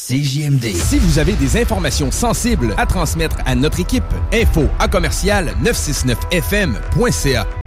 CJMD. Si vous avez des informations sensibles à transmettre à notre équipe, info@969fm.ca